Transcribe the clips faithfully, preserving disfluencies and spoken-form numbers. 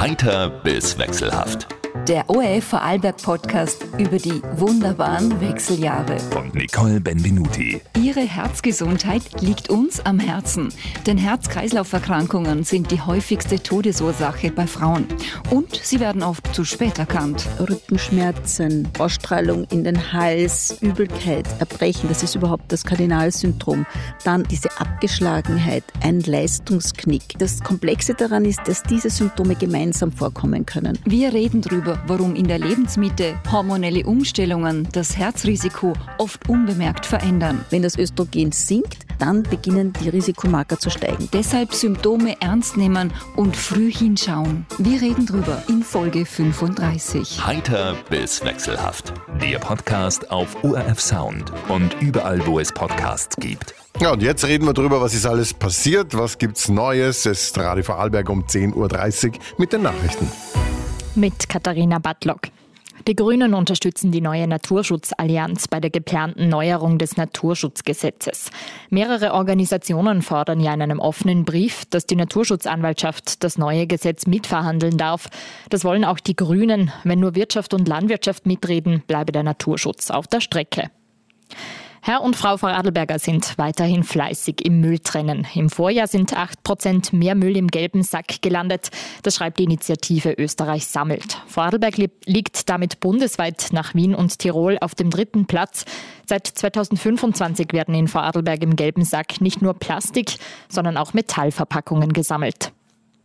Heiter bis wechselhaft. Der O R F Vorarlberg Podcast über die wunderbaren Wechseljahre. Und Nicole Benvenuti. Ihre Herzgesundheit liegt uns am Herzen, denn Herz-Kreislauf-Erkrankungen sind die häufigste Todesursache bei Frauen. Und sie werden oft zu spät erkannt. Rückenschmerzen, Ausstrahlung in den Hals, Übelkeit, Erbrechen, das ist überhaupt das Kardinalsyndrom. Dann diese Abgeschlagenheit, ein Leistungsknick. Das Komplexe daran ist, dass diese Symptome gemeinsam vorkommen können. Wir reden darüber, warum in der Lebensmitte hormonelle Umstellungen das Herzrisiko oft unbemerkt verändern. Wenn das Östrogen sinkt, dann beginnen die Risikomarker zu steigen. Deshalb Symptome ernst nehmen und früh hinschauen. Wir reden drüber in Folge fünfunddreißig. Heiter bis wechselhaft. Der Podcast auf O R F Sound und überall, wo es Podcasts gibt. Ja, und jetzt reden wir drüber, was ist alles passiert, was gibt's Neues. Es ist Radio Vorarlberg um zehn Uhr dreißig mit den Nachrichten. Mit Katharina Badlock. Die Grünen unterstützen die neue Naturschutzallianz bei der geplanten Neuerung des Naturschutzgesetzes. Mehrere Organisationen fordern ja in einem offenen Brief, dass die Naturschutzanwaltschaft das neue Gesetz mitverhandeln darf. Das wollen auch die Grünen. Wenn nur Wirtschaft und Landwirtschaft mitreden, bleibe der Naturschutz auf der Strecke. Herr und Frau Vorarlberger sind weiterhin fleißig im Mülltrennen. Im Vorjahr sind acht Prozent mehr Müll im gelben Sack gelandet. Das schreibt die Initiative Österreich sammelt. Vorarlberg liegt damit bundesweit nach Wien und Tirol auf dem dritten Platz. Seit zweitausendfünfundzwanzig werden in Vorarlberg im gelben Sack nicht nur Plastik, sondern auch Metallverpackungen gesammelt.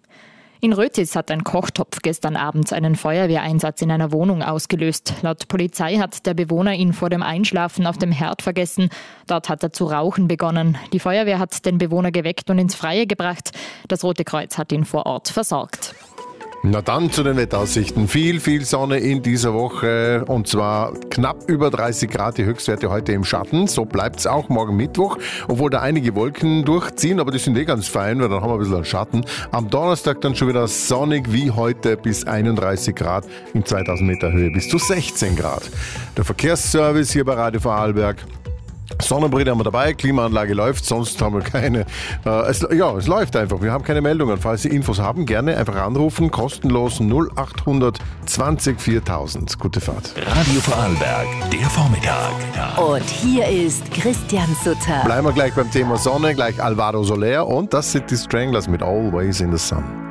In Rötis hat ein Kochtopf gestern Abend einen Feuerwehreinsatz in einer Wohnung ausgelöst. Laut Polizei hat der Bewohner ihn vor dem Einschlafen auf dem Herd vergessen. Dort hat er zu rauchen begonnen. Die Feuerwehr hat den Bewohner geweckt und ins Freie gebracht. Das Rote Kreuz hat ihn vor Ort versorgt. Na dann zu den Wetteraussichten. Viel, viel Sonne in dieser Woche und zwar knapp über dreißig Grad, die Höchstwerte heute im Schatten. So bleibt es auch morgen Mittwoch, obwohl da einige Wolken durchziehen, aber die sind eh ganz fein, weil dann haben wir ein bisschen Schatten. Am Donnerstag dann schon wieder sonnig wie heute bis einunddreißig Grad, in zweitausend Meter Höhe bis zu sechzehn Grad. Der Verkehrsservice hier bei Radio Vorarlberg. Sonnenbrille haben wir dabei, Klimaanlage läuft, sonst haben wir keine. Äh, es, ja, es läuft einfach. Wir haben keine Meldungen. Falls Sie Infos haben, gerne einfach anrufen. Kostenlos null achthundert zwanzig viertausend. Gute Fahrt. Radio Vorarlberg, der Vormittag. Und hier ist Christian Sutter. Bleiben wir gleich beim Thema Sonne, gleich Alvaro Soler und das sind die Stranglers mit Always in the Sun.